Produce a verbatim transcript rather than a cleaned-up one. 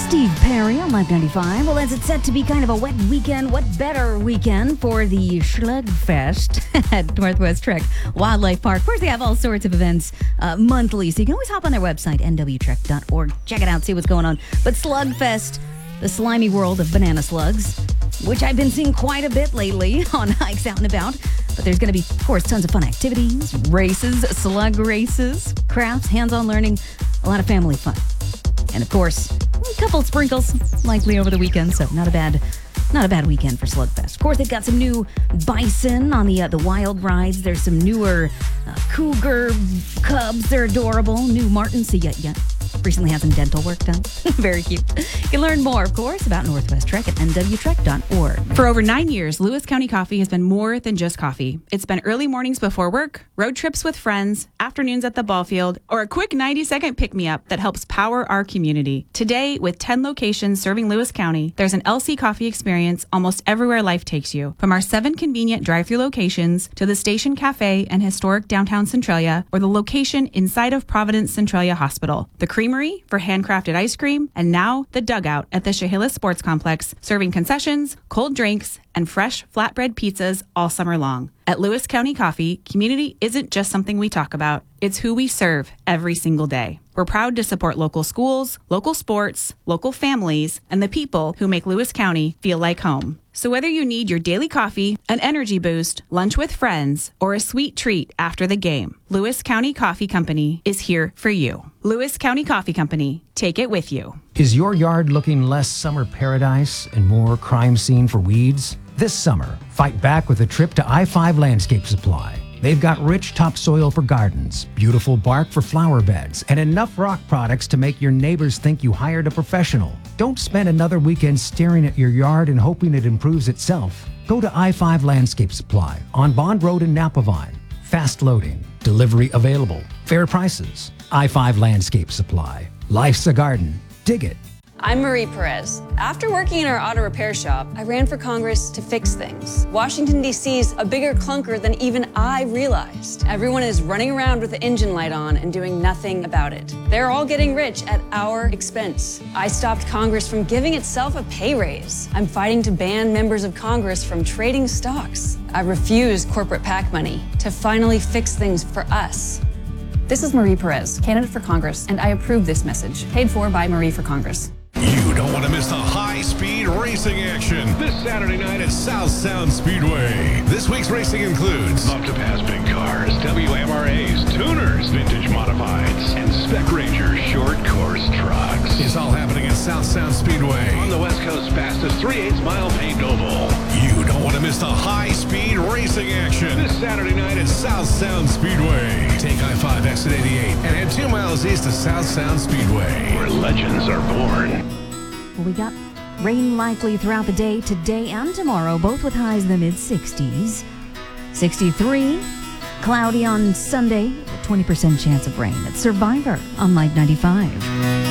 Steve Perry on Live ninety-five. Well, as it's set to be kind of a wet weekend, what better weekend for the Slugfest at Northwest Trek Wildlife Park. Of course, they have all sorts of events uh, monthly, so you can always hop on their website, N W trek dot org. Check it out, see what's going on. But Slugfest, the slimy world of banana slugs, which I've been seeing quite a bit lately on hikes out and about. But there's going to be, of course, tons of fun activities, races, slug races, crafts, hands-on learning, a lot of family fun. And of course, a couple sprinkles likely over the weekend, so not a bad not a bad weekend for Slugfest. Of course, they've got some new bison on the uh, the wild rides. There's some newer uh, cougar cubs. They're adorable. New martens. So yeah, yeah. Recently had some dental work done. Very cute. You can learn more, of course, about Northwest Trek at N W trek dot org. For over nine years, Lewis County Coffee has been more than just coffee. It's been early mornings before work, road trips with friends, afternoons at the ball field, or a quick ninety-second pick-me-up that helps power our community. Today, with ten locations serving Lewis County, there's an L C coffee experience almost everywhere life takes you. From our seven convenient drive-thru locations to the Station Cafe and historic downtown Centralia, or the location inside of Providence Centralia Hospital. The Creamery for handcrafted ice cream, and now the Dugout at the Chehalis Sports Complex, serving concessions, cold drinks, and fresh flatbread pizzas all summer long. At Lewis County Coffee, community isn't just something we talk about. It's who we serve every single day. We're proud to support local schools, local sports, local families, and the people who make Lewis County feel like home. So whether you need your daily coffee, an energy boost, lunch with friends, or a sweet treat after the game, Lewis County Coffee Company is here for you. Lewis County Coffee Company. Take it with you. Is your yard looking less summer paradise and more crime scene for weeds? This summer, fight back with a trip to I five Landscape Supply. They've got rich topsoil for gardens, beautiful bark for flower beds, and enough rock products to make your neighbors think you hired a professional. Don't spend another weekend staring at your yard and hoping it improves itself. Go to I five Landscape Supply on Bond Road in Napavine. Fast loading, delivery available, fair prices. I five Landscape Supply. Life's a garden. Dig it. I'm Marie Perez. After working in our auto repair shop, I ran for Congress to fix things. Washington, D C's a bigger clunker than even I realized. Everyone is running around with the engine light on and doing nothing about it. They're all getting rich at our expense. I stopped Congress from giving itself a pay raise. I'm fighting to ban members of Congress from trading stocks. I refuse corporate PAC money to finally fix things for us. This is Marie Perez, candidate for Congress, and I approve this message. Paid for by Marie for Congress. You don't want to miss the high-speed racing action this Saturday night at South Sound Speedway. This week's racing includes Up to Pass big cars, W M R As, tuners, vintage modifieds, and Spec Ranger short course trucks. It's all happening at South Sound Speedway On the West Coast's fastest three-eighths mile paved oval. You don't want to miss the high-speed racing action this Saturday night at South Sound Speedway. Take I five exit eighty-eight and head two miles east to South Sound Speedway, Where legends are born. Well, we got rain likely throughout the day today and tomorrow, both with highs in the mid-sixties. sixty-three, cloudy on Sunday, a twenty percent chance of rain. It's Survivor on Live ninety-five.